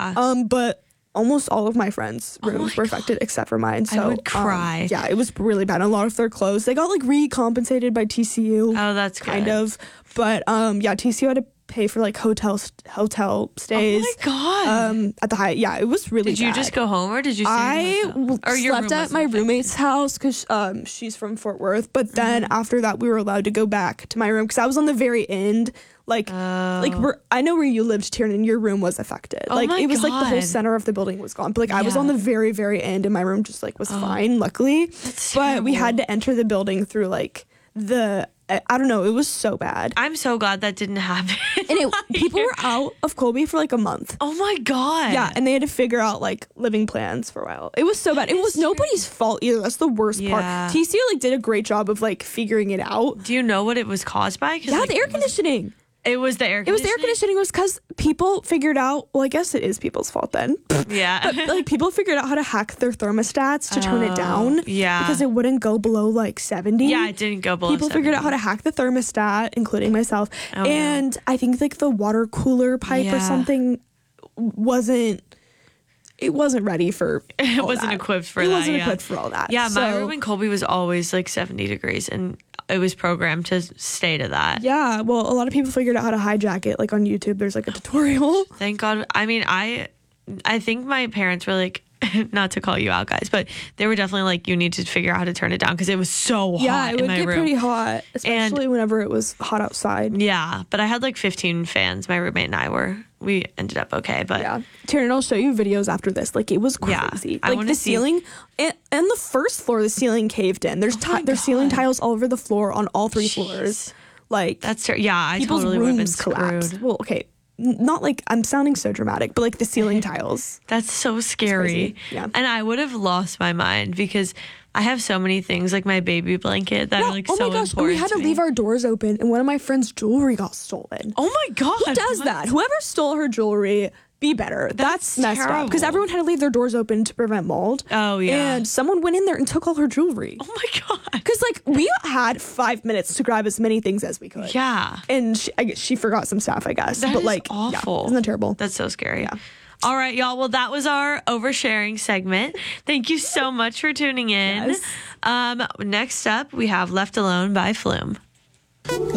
Yeah. But almost all of my friends' rooms were affected except for mine. So I would cry. Yeah, it was really bad. A lot of their clothes, they got like recompensated by TCU. Oh, that's good. kind of. But yeah, TCU had to pay for like hotel stays. Oh my God. At the Hyatt. Yeah, it was really Did you bad. just go home or did you stay in the hotel? Or your slept room at wasn't my affected? roommate's house because she's from Fort Worth. But then after that, we were allowed to go back to my room because I was on the very end. Like I know where you lived, Tiernan. Your room was affected. Oh like my it was like the whole God. center of the building was gone. But like I was Yeah. on the very, very end, and my room just like was fine, luckily. But we had to enter the building through like I don't know. It was so bad. I'm so glad that didn't happen. And people were out of Colby for like a month. Oh my God. Yeah, and they had to figure out like living plans for a while. It was so bad. It was nobody's fault either. That's the worst Yeah. part. TCU like did a great job of like figuring it out. Do you know what it was caused by? 'Cause, Yeah, like, the air conditioning. It was the air It was conditioning? the air conditioning was because people figured out. Well, I guess it is people's fault then. Yeah. But like people figured out how to hack their thermostats to turn it down. yeah. Because it wouldn't go below like 70. Yeah, it didn't go below People figured out 70. how to hack the thermostat, including myself. Oh, no. And I think like the water cooler pipe or Yeah. something wasn't ready for It all wasn't that. equipped for it that. wasn't yeah. equipped for all that. Yeah, my So, room in Colby was always like 70 degrees and it was programmed to stay to that. Yeah, well, a lot of people figured out how to hijack it. Like on YouTube, there's like a tutorial. Thank God. I mean, I think my parents were like, not to call you out, guys, but they were definitely like, you need to figure out how to turn it down because it was so Yeah, hot it in would my get room. pretty hot, especially whenever it was hot outside. Yeah, but I had like 15 fans. My roommate and we ended up okay. But Yeah, Tiernan, I'll show you videos after this. Like it was Yeah, crazy. I Like wanna the see- ceiling and the first floor, the ceiling caved in. There's there's ceiling tiles all over the floor on all three floors. Like yeah, I people's totally would have been rooms collapsed. screwed. Well, okay, not like I'm sounding so dramatic, but like the ceiling tiles. That's so scary. crazy. Yeah. And I would have lost my mind because I have so many things like my baby blanket that are like oh so my gosh, important. we had to me. leave our doors open, and one of my friend's jewelry got stolen. Oh my God. Who does that? Whoever stole her jewelry, be better. That's messed up because terrible. everyone had to leave their doors open to prevent mold. Oh, yeah. And someone went in there and took all her jewelry. Oh my God. Because like we had 5 minutes to grab as many things as we could. Yeah. And she forgot some stuff, I guess. That but is like, awful. Yeah, isn't that terrible? That's so scary. All right, y'all. Well, that was our oversharing segment. Thank you so much for tuning in. Yes. Next up, we have Left Alone by Flume.